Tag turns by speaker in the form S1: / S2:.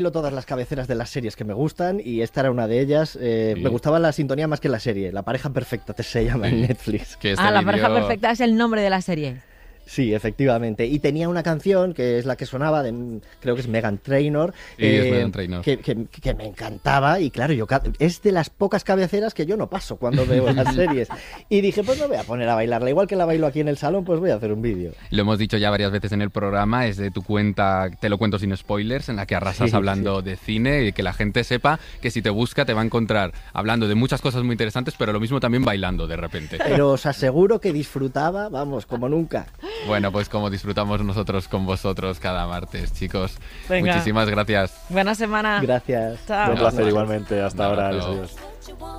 S1: Todas las cabeceras de las series que me gustan y esta era una de ellas. Me gustaba la sintonía más que la serie. La pareja perfecta se llama en Netflix.
S2: La pareja perfecta es el nombre de la serie.
S1: Sí, efectivamente. Y tenía una canción que es la que sonaba, creo que es Meghan Trainor,
S3: es Meghan Trainor.
S1: Que me encantaba. Y claro, es de las pocas cabeceras que yo no paso cuando veo las series. Y dije, pues me voy a poner a bailarla. Igual que la bailo aquí en el salón, pues voy a hacer un vídeo.
S3: Lo hemos dicho ya varias veces en el programa, es de tu cuenta, te lo cuento sin spoilers, en la que arrasas hablando de cine y que la gente sepa que si te busca te va a encontrar hablando de muchas cosas muy interesantes, pero lo mismo también bailando de repente.
S1: Pero os aseguro que disfrutaba, vamos, como nunca.
S3: Bueno, pues como disfrutamos nosotros con vosotros cada martes, chicos.
S2: Venga.
S3: Muchísimas gracias.
S2: Buena semana.
S1: Gracias.
S2: Chao.
S4: Un placer igualmente. Hasta ahora.
S3: Abrazo.
S4: Adiós.